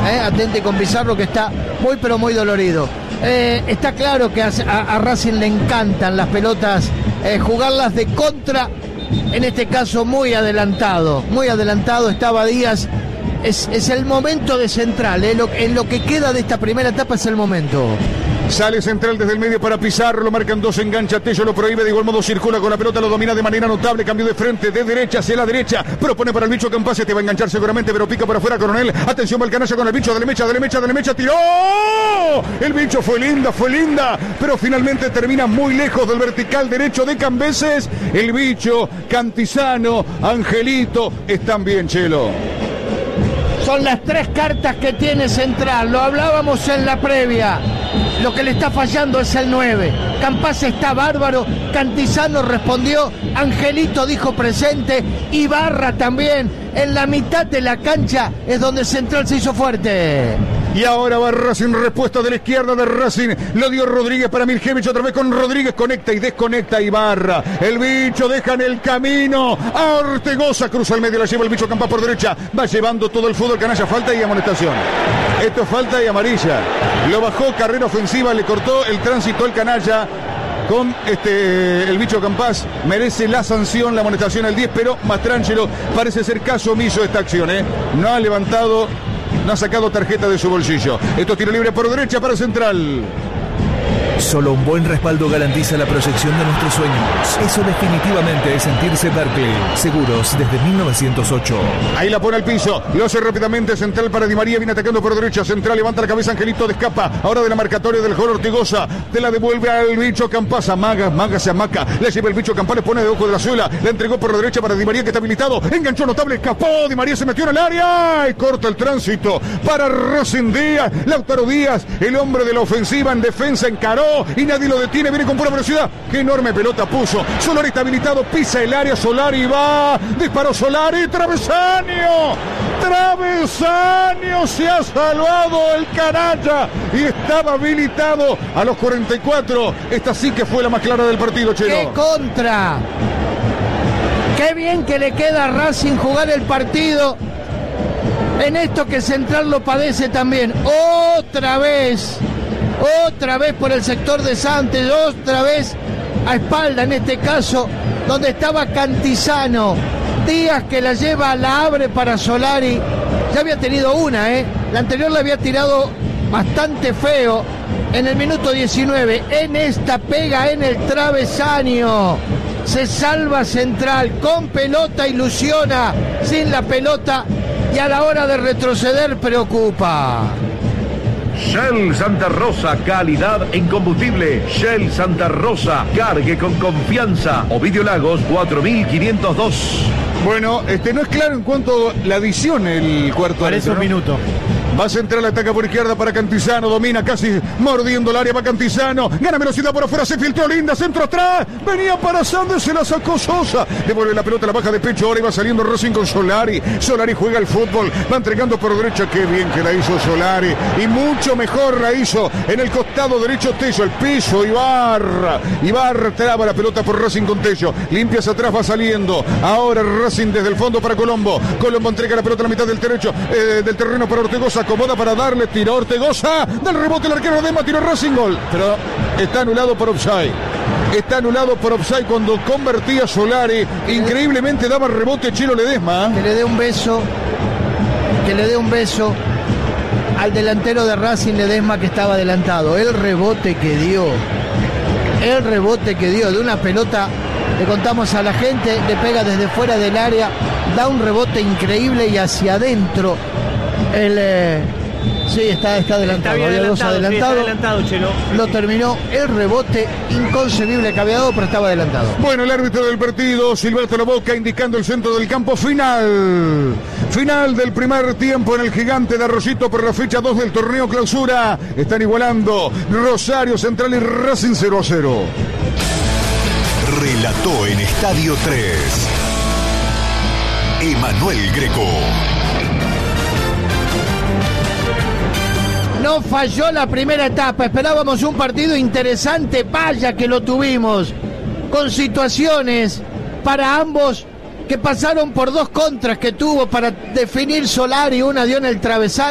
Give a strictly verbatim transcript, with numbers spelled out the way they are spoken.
¿eh? Atente con Pizarro, que está muy pero muy dolorido. Eh, está claro que a, a, a Racing le encantan las pelotas, eh, jugarlas de contra, en este caso muy adelantado, muy adelantado estaba Díaz. Es, es el momento de Central, eh, lo, en lo que queda de esta primera etapa es el momento. Sale Central desde el medio para Pizarro, lo marcan dos, engancha, Tello lo prohíbe, de igual modo circula con la pelota, lo domina de manera notable, cambio de frente, de derecha hacia la derecha, propone para el bicho Campás, te va a enganchar seguramente, pero pica por afuera Coronel, atención va el canalla con el bicho, dale mecha, dale mecha, dale mecha, tiró, el bicho fue linda, fue linda, pero finalmente termina muy lejos del vertical derecho de Cambeses, el bicho, Cantizano, Angelito, están bien, Chelo. Son las tres cartas que tiene Central, lo hablábamos en la previa. Lo que le está fallando es el nueve. Campás está bárbaro, Cantizano respondió, Angelito dijo presente, Ibarra también. En la mitad de la cancha es donde Central se hizo fuerte. Y ahora va Racing, respuesta de la izquierda de Racing, lo dio Rodríguez para Miljevic, otra vez con Rodríguez, conecta y desconecta Ibarra, el bicho deja en el camino a Ortegoza, cruza el medio, la lleva el bicho Campás por derecha, va llevando todo el fútbol, canalla, falta y amonestación. Esto es falta y amarilla, lo bajó, carrera ofensiva, le cortó el tránsito al canalla. Con este el bicho Campás merece la sanción, la amonestación al diez, pero Mastrangelo parece ser caso omiso de esta acción, ¿eh? No ha levantado, no ha sacado tarjeta de su bolsillo. Esto es tiro libre por derecha para Central. Solo un buen respaldo garantiza la proyección de nuestros sueños. Eso definitivamente es sentirse Berkeley. Seguros desde mil novecientos ocho. Ahí la pone al piso. Lo hace rápidamente. Central para Di María. Viene atacando por derecha. Central levanta la cabeza. Angelito de escapa. Ahora de la marcatoria del Jolo Ortigosa. Te la devuelve al bicho Campás. Amaga, Maga se amaca. Le lleva el bicho Campás. Le pone de ojo de la suela. La entregó por derecha para Di María, que está habilitado. Enganchó notable. Escapó. Di María se metió en el área. Y corta el tránsito para Racing Díaz. Lautaro Díaz, el hombre de la ofensiva en defensa, encaró. Y nadie lo detiene, viene con pura velocidad. Qué enorme pelota puso. Solari está habilitado, pisa el área, Solari va. Disparó Solari, travesaño. Travesaño, se ha salvado el canalla. Y estaba habilitado a los cuarenta y cuatro. Esta sí que fue la más clara del partido, Chelo. ¡Qué contra! Qué bien que le queda a Racing jugar el partido. En esto que Central lo padece también. Otra vez. Otra vez por el sector de Santos, otra vez a espalda en este caso, donde estaba Cantizano. Díaz que la lleva, la abre para Solari. Ya había tenido una, ¿eh? La anterior la había tirado bastante feo en el minuto diecinueve. En esta pega en el travesaño. Se salva Central, con pelota ilusiona, sin la pelota, y a la hora de retroceder preocupa. Shell Santa Rosa, calidad en combustible. Shell Santa Rosa, cargue con confianza. Ovidio Lagos, cuatro mil quinientos dos. Bueno, este no es claro en cuanto la adición el cuarto. Parece un minuto. Va Central, ataca por izquierda para Cantizano, domina casi mordiendo el área, va Cantizano, gana velocidad por afuera, se filtró linda, centro atrás, venía para Sandes, se la sacó Sosa, devuelve la pelota, la baja de pecho, ahora iba saliendo Racing con Solari, Solari juega el fútbol, va entregando por derecha, qué bien que la hizo Solari, y mucho mejor la hizo en el costado derecho Tello, el piso, Ibarra, Ibarra traba la pelota por Racing con Tello, limpia hacia atrás, va saliendo, ahora Racing desde el fondo para Colombo, Colombo entrega la pelota a la mitad del derecho, eh, del terreno para Ortegoza, acomoda para darle, tiró Ortegoza, del rebote el arquero Ledesma, tiró Racing, gol, pero está anulado por offside, está anulado por offside cuando convertía Solari, increíblemente daba rebote Chelo Ledesma. Que le dé un beso, que le dé un beso al delantero de Racing, Ledesma, que estaba adelantado, el rebote que dio, el rebote que dio de una pelota, le contamos a la gente, le pega desde fuera del área, da un rebote increíble y hacia adentro. El, eh, sí, está, está adelantado. Está había dos adelantados. Sí, está adelantado, Chelo. Lo terminó el rebote inconcebible que había dado, pero estaba adelantado. Bueno, el árbitro del partido, Silberto Loboca, indicando el centro del campo final. Final del primer tiempo en el Gigante de Arroyito por la fecha dos del torneo clausura. Están igualando Rosario Central y Racing cero a cero. Relató en Estadio tres Emanuel Greco. No falló la primera etapa, esperábamos un partido interesante, vaya que lo tuvimos, con situaciones para ambos que pasaron por dos contras que tuvo para definir Solari, una dio en el travesaño.